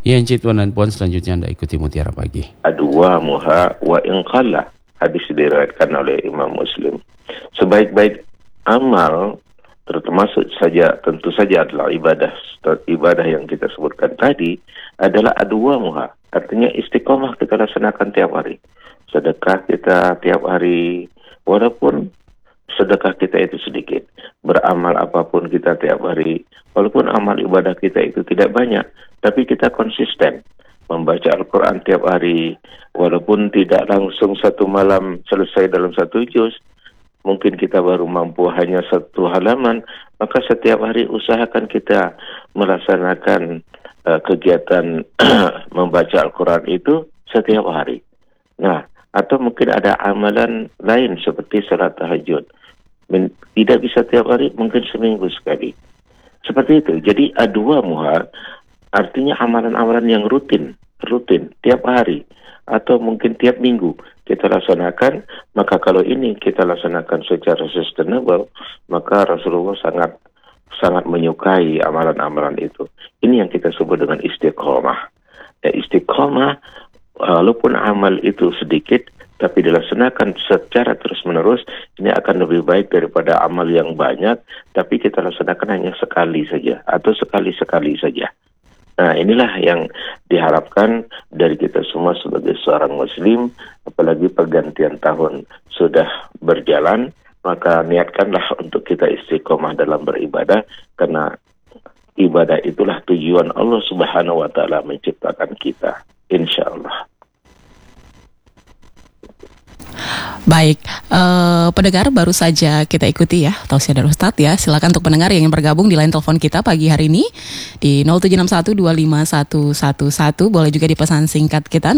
Ya, Encik Tuan dan Puan, selanjutnya Anda ikuti Mutiara Pagi. Adwa muha wa inqalla. Hadis diriwayatkan oleh Imam Muslim. Sebaik-baik amal, termasuk saja tentu saja adalah ibadah yang kita sebutkan tadi adalah adwa muha. Artinya istiqomah kita laksanakan tiap hari. Sedekah kita tiap hari, walaupun sedekah kita itu sedikit. Beramal apapun kita tiap hari, walaupun amal ibadah kita itu tidak banyak, tapi kita konsisten. Membaca Al-Quran tiap hari, walaupun tidak langsung satu malam selesai dalam satu juz, mungkin kita baru mampu hanya satu halaman, maka setiap hari usahakan kita melaksanakan kegiatan membaca Al-Quran itu setiap hari. Nah, atau mungkin ada amalan lain seperti salat tahajud. Tidak bisa tiap hari, mungkin seminggu sekali. Seperti itu. Jadi adwa muha artinya amalan-amalan yang rutin tiap hari atau mungkin tiap minggu kita laksanakan. Maka kalau ini kita laksanakan secara sustainable, maka Rasulullah sangat menyukai amalan-amalan itu. Ini yang kita sebut dengan istiqomah. Ya, istiqomah walaupun amal itu sedikit, tapi dilaksanakan secara terus-menerus, ini akan lebih baik daripada amal yang banyak, tapi kita laksanakan hanya sekali saja, atau sekali-sekali saja. Nah, inilah yang diharapkan dari kita semua sebagai seorang Muslim, apalagi pergantian tahun sudah berjalan, maka niatkanlah untuk kita istiqomah dalam beribadah, karena ibadah itulah tujuan Allah Subhanahu wa Ta'ala menciptakan kita, insya Allah. Baik, pendengar baru saja kita ikuti ya tausiah dari Ustadz ya. Silakan untuk pendengar yang ingin bergabung di line telepon kita pagi hari ini di 0761251111. Boleh juga di pesan singkat kita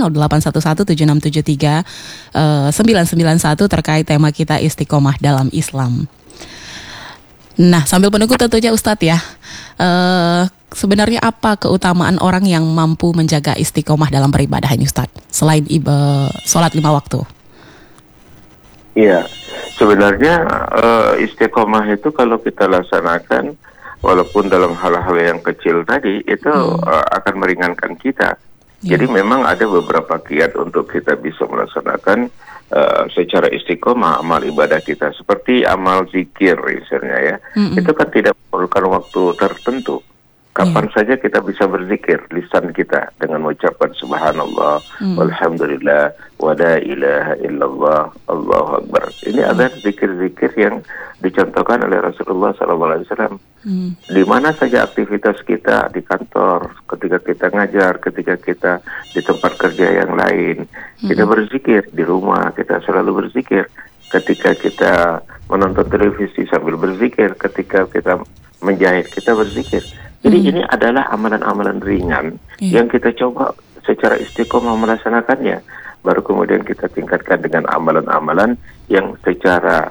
08117673 991 terkait tema kita istiqomah dalam Islam. Nah, sambil menunggu tentunya Ustadz ya, sebenarnya apa keutamaan orang yang mampu menjaga istiqomah dalam beribadah ini Ustadz, selain sholat 5 waktu? Iya, sebenarnya istiqomah itu kalau kita laksanakan, walaupun dalam hal-hal yang kecil tadi, itu akan meringankan kita. Jadi memang ada beberapa kiat untuk kita bisa melaksanakan secara istiqomah amal ibadah kita. Seperti amal zikir misalnya ya, itu kan tidak memerlukan waktu tertentu. Kapan saja kita bisa berzikir, lisan kita dengan mengucapkan subhanallah, walhamdulillah, wa la ilaha illallah, Allahu akbar. Ini ada zikir-zikir yang dicontohkan oleh Rasulullah SAW. Di mana saja aktivitas kita, di kantor, ketika kita ngajar, ketika kita di tempat kerja yang lain, kita berzikir. Di rumah kita selalu berzikir. Ketika kita menonton televisi sambil berzikir, ketika kita menjahit kita berzikir. Jadi ini adalah amalan-amalan ringan yang kita coba secara istiqomah melaksanakannya. Baru kemudian kita tingkatkan dengan amalan-amalan yang secara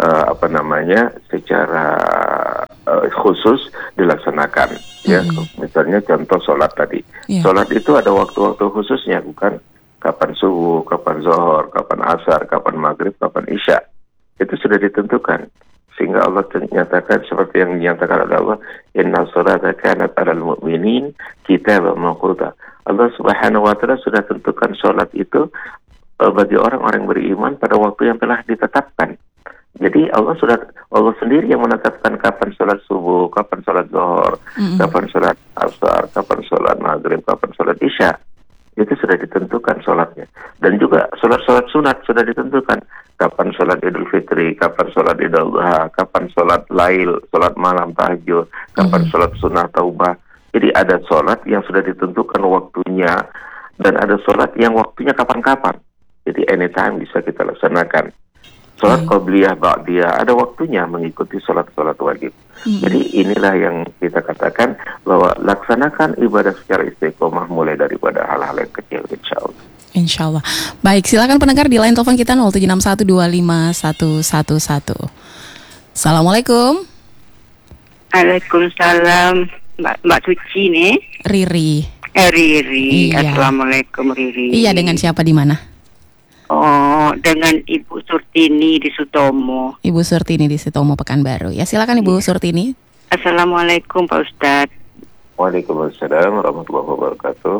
khusus dilaksanakan. Ya, misalnya contoh sholat tadi. Sholat itu ada waktu-waktu khususnya, bukan kapan subuh, kapan zuhur, kapan asar, kapan maghrib, kapan isya. Itu sudah ditentukan. Sehingga Allah nyatakan seperti yang dinyatakan oleh Allah, inna sholata kanat 'alal mu'minin kitaban mawquta. Allah Subhanahu wa Ta'ala sudah tentukan sholat itu bagi orang-orang beriman pada waktu yang telah ditetapkan. Jadi Allah sendiri yang menetapkan kapan sholat subuh, kapan sholat zuhur, kapan sholat asar, kapan sholat maghrib, kapan sholat isya. Itu sudah ditentukan sholatnya. Dan juga sholat-sholat sunat sudah ditentukan. Kapan sholat Idul Fitri, kapan sholat Idul Adha, kapan sholat lail, sholat malam tahajud, kapan sholat sunnah taubah. Jadi ada sholat yang sudah ditentukan waktunya, dan ada sholat yang waktunya kapan-kapan. Jadi anytime bisa kita laksanakan. Sholat qabliyah, ba'diyah, ada waktunya mengikuti sholat-sholat wajib. Jadi inilah yang kita katakan bahwa laksanakan ibadah secara istiqomah mulai daripada hal-hal yang kecil, insya Allah. Insya Allah. Baik, silakan pendengar di line telepon kita 0761251111. Assalamualaikum. Waalaikumsalam, Mbak Suci nih. Riri. Riri. Iya. Assalamualaikum Riri. Iya, dengan siapa di mana? Oh, dengan Ibu Surtini di Sutomo. Ibu Surtini di Sutomo Pekanbaru. Ya, silakan Ibu Surtini. Assalamualaikum Pak Ustadz. Waalaikumsalam warahmatullahi wabarakatuh.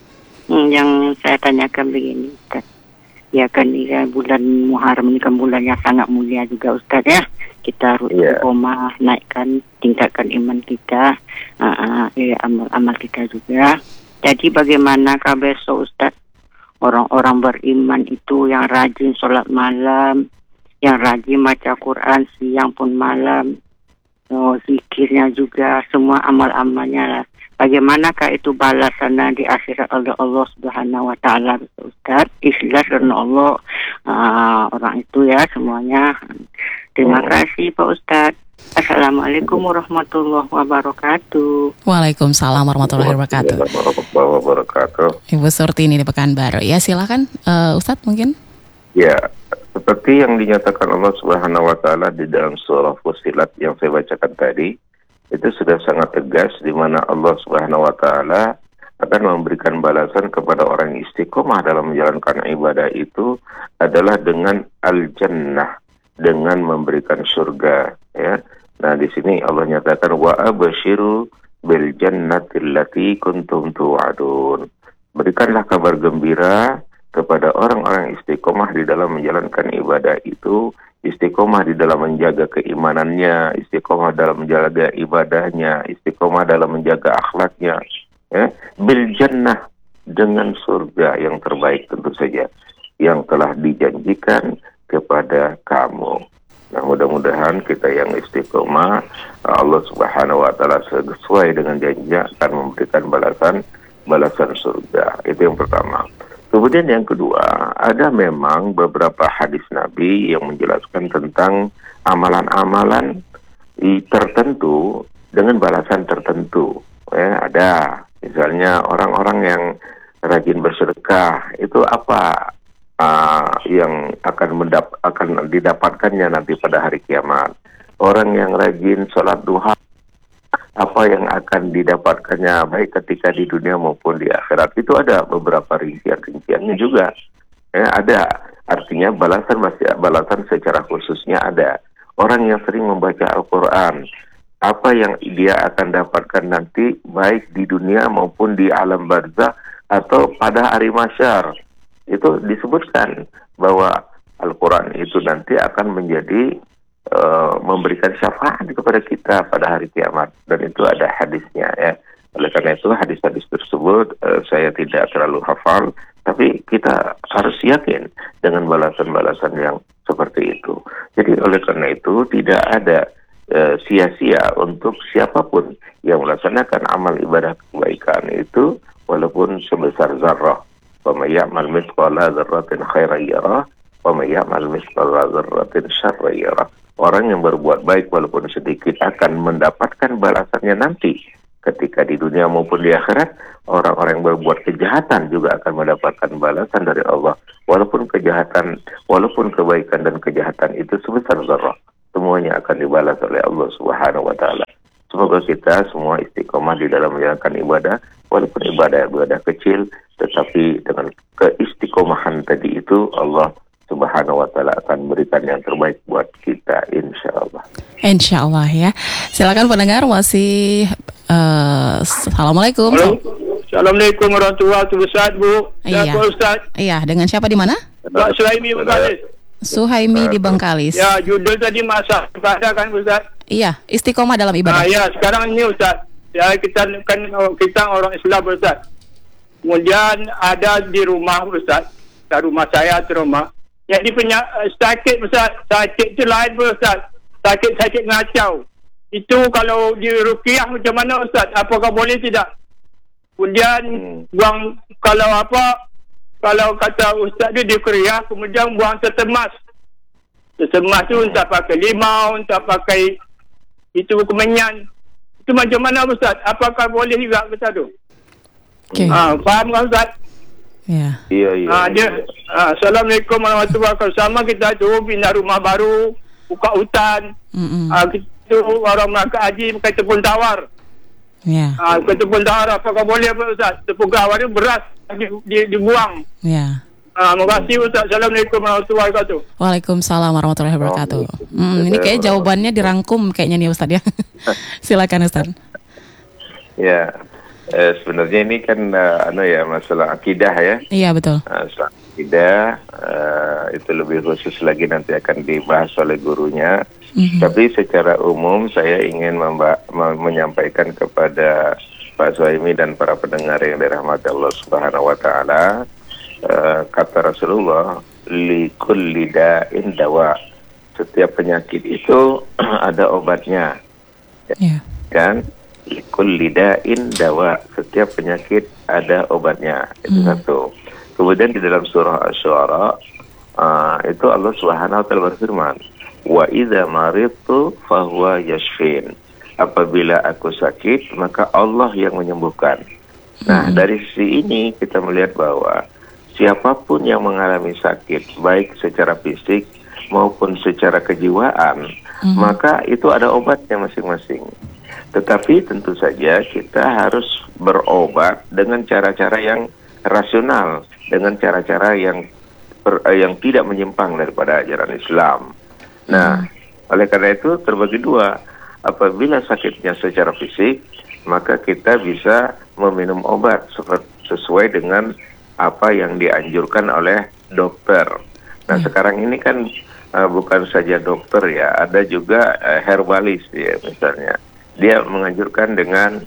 Yang saya tanyakan begini, Ustaz. Ya kan ini bulan Muharram ini kan bulan yang sangat mulia juga, Ustaz ya. Kita harus istiqomah, naikkan, tingkatkan iman kita, amal-amal kita juga. Jadi bagaimanakah besok, Ustaz, orang-orang beriman itu yang rajin sholat malam, yang rajin baca Quran siang pun malam, zikirnya juga, semua amal-amalnya lah. Bagaimanakah itu balasannya di akhirat oleh Allah Subhanahu wa taala, Ustaz? Ikhlas karena Allah, orang itu ya semuanya. Terima kasih Pak Ustaz. Assalamualaikum warahmatullahi wabarakatuh. Waalaikumsalam warahmatullahi wabarakatuh. Warahmatullahi wabarakatuh. Ibu Surtini di Pekanbaru. Ya silakan Ustadz mungkin. Ya, seperti yang dinyatakan Allah Subhanahu wa taala di dalam surah Fussilat yang saya bacakan tadi, itu sudah sangat tegas di mana Allah Subhanahu wa taala akan memberikan balasan kepada orang yang istiqomah dalam menjalankan ibadah itu adalah dengan al-jannah, dengan memberikan surga, ya. Nah, di sini Allah nyatakan wa absyiru bil jannati allati kuntum tu'adun. Berikanlah kabar gembira kepada orang-orang istiqomah di dalam menjalankan ibadah itu, istiqomah di dalam menjaga keimanannya, istiqomah dalam menjaga ibadahnya, istiqomah dalam menjaga akhlaknya, ya. Bil jannah, dengan surga yang terbaik tentu saja, yang telah dijanjikan kepada kamu. Nah, mudah-mudahan kita yang istiqomah, Allah Subhanahu wa taala sesuai dengan janjinya akan memberikan balasan surga. Itu yang pertama. Kemudian yang kedua, ada memang beberapa hadis Nabi yang menjelaskan tentang amalan-amalan tertentu dengan balasan tertentu. Ya, ada misalnya orang-orang yang rajin bersedekah, itu apa yang akan didapatkannya nanti pada hari kiamat. Orang yang rajin sholat duha, apa yang akan didapatkannya baik ketika di dunia maupun di akhirat. Itu ada beberapa rincian-rinciannya juga. Ya, ada. Artinya balasan secara khususnya ada. Orang yang sering membaca Al-Quran, apa yang dia akan dapatkan nanti baik di dunia maupun di alam barzakh atau pada hari mahsyar. Itu disebutkan bahwa Al-Quran itu nanti akan menjadi memberikan syafaat kepada kita pada hari kiamat, dan itu ada hadisnya, ya. Oleh karena itu hadis-hadis tersebut saya tidak terlalu hafal, tapi kita harus yakin dengan balasan-balasan yang seperti itu. Jadi oleh karena itu tidak ada sia-sia untuk siapapun yang melaksanakan amal ibadah kebaikan itu walaupun sebesar zarrah. Wa may ya'mal mithqala dzarratin khairan yarah wa may ya'mal mithqala dzarratin syarran yarah. Orang yang berbuat baik walaupun sedikit akan mendapatkan balasannya nanti ketika di dunia maupun di akhirat. Orang-orang yang berbuat kejahatan juga akan mendapatkan balasan dari Allah walaupun kebaikan dan kejahatan itu sebesar zarrah. Semuanya akan dibalas oleh Allah Subhanahu wa taala. Semoga kita semua istiqomah di dalam menjalankan ibadah, walaupun ibadah kecil, tetapi dengan keistiqomahan tadi itu Allah Subhanahu wa taala akan berikan yang terbaik buat kita, insyaallah. Insyaallah ya. Silakan pendengar masih Assalamualaikum. Halo. Assalamualaikum warahmatullahi wabarakatuh, Bu. Iya. Ustaz. Iya, dengan siapa di mana? Pak Suhaimi Bengkalis. Suhaimi di Bengkalis. Ya, judul tadi masa ibadah kan, Ustaz? Iya, istiqomah dalam ibadah. Ya, sekarang ini Ustaz. Ya, kita orang Islam, Ustaz. Kemudian ada di rumah Ustaz, di rumah saya di rumah. Yang punya sakit Ustaz, sakit itu lain Ustaz. Sakit ngacau. Itu kalau di ruqyah macam mana Ustaz? Apakah boleh tidak? Kemudian buang kalau kata Ustaz itu di ruqyah, kemudian buang setemas. Setemas tu entah pakai limau, entah pakai itu kemenyan. Itu macam mana Ustaz? Apakah boleh juga kata tu? Okay. Faham kan Ustaz? Ya. Iya. Assalamualaikum warahmatullahi wabarakatuh. Sama kita tu pindah rumah baru, buka hutan. Kita orang Melaka Haji pakai tepung tawar. Ya. Pakai tepung tawar, apakah boleh apa Ustaz? Tepung tawar itu beras dibuang. Ya. Terima kasih Ustaz. Assalamualaikum warahmatullahi wabarakatuh. Waalaikumsalam warahmatullahi wabarakatuh. Ini kayak jawabannya dirangkum kayaknya nih Ustaz ya. Silakan Ustaz. Ya, sebenarnya ini kan masalah akidah ya. Iya, betul. Soal akidah itu lebih khusus lagi nanti akan dibahas oleh gurunya. Tapi secara umum saya ingin menyampaikan kepada Pak Suhaimi dan para pendengar yang dirahmati Allah Subhanahu wa taala, kata Rasulullah, likulli da'in dawa. Setiap penyakit itu ada obatnya. Yeah. Kan? Likulli da'in dawa. Setiap penyakit ada obatnya. Itu satu. Kemudian di dalam surah Asy-Syu'ara itu Allah Subhanahu wa taala berfirman, wa idza maridtu fahuwa yashfin. Apabila aku sakit, maka Allah yang menyembuhkan. Nah, dari sisi ini kita melihat bahwa siapapun yang mengalami sakit, baik secara fisik maupun secara kejiwaan, maka itu ada obatnya masing-masing. Tetapi tentu saja kita harus berobat dengan cara-cara yang rasional, dengan cara-cara yang tidak menyimpang daripada ajaran Islam. Nah, oleh karena itu terbagi dua. Apabila sakitnya secara fisik, maka kita bisa meminum obat sesuai dengan apa yang dianjurkan oleh dokter. Nah, sekarang ini kan bukan saja dokter ya, ada juga herbalis ya misalnya. Dia menganjurkan dengan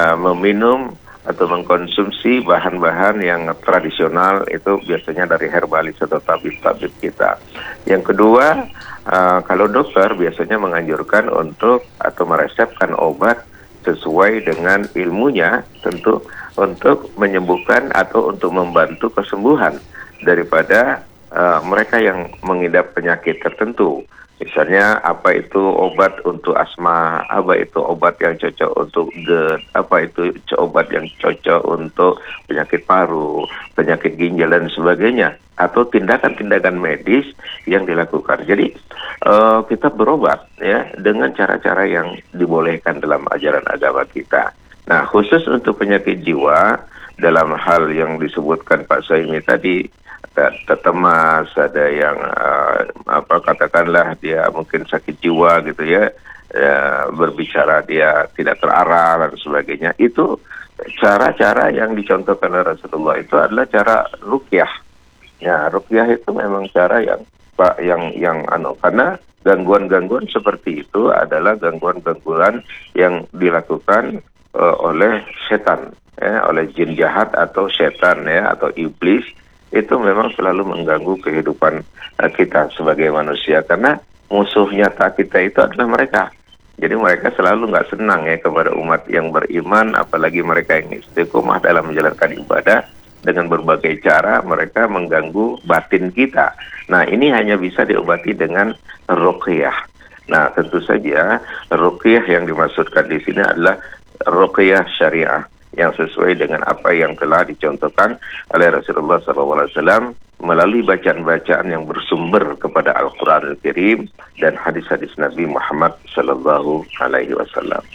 meminum atau mengkonsumsi bahan-bahan yang tradisional, itu biasanya dari herbalis atau tabib-tabib kita. Yang kedua, kalau dokter biasanya menganjurkan untuk atau meresepkan obat sesuai dengan ilmunya, tentu untuk menyembuhkan atau untuk membantu kesembuhan daripada mereka yang mengidap penyakit tertentu. Misalnya apa itu obat untuk asma, apa itu obat yang cocok untuk GERD, apa itu obat yang cocok untuk penyakit paru, penyakit ginjal dan sebagainya, atau tindakan-tindakan medis yang dilakukan. Jadi kita berobat ya dengan cara-cara yang dibolehkan dalam ajaran agama kita. Nah, khusus untuk penyakit jiwa, dalam hal yang disebutkan Pak Suhaimi tadi, tetemas, ada yang katakanlah dia mungkin sakit jiwa gitu ya, berbicara dia tidak terarah dan sebagainya. Itu cara-cara yang dicontohkan oleh Rasulullah itu adalah cara ruqyah. Ya, ruqyah itu memang cara yang karena gangguan-gangguan seperti itu adalah gangguan-gangguan yang dilakukan oleh setan, ya, oleh jin jahat atau setan ya, atau iblis. Itu memang selalu mengganggu kehidupan kita sebagai manusia, karena musuh nyata kita itu adalah mereka. Jadi mereka selalu nggak senang ya kepada umat yang beriman, apalagi mereka yang istiqomah dalam menjalankan ibadah. Dengan berbagai cara mereka mengganggu batin kita. Nah, ini hanya bisa diobati dengan ruqyah. Nah, tentu saja ruqyah yang dimaksudkan di sini adalah ruqyah syariah, yang sesuai dengan apa yang telah dicontohkan oleh Rasulullah SAW melalui bacaan-bacaan yang bersumber kepada Al-Quran Al-Karim dan hadis-hadis Nabi Muhammad SAW.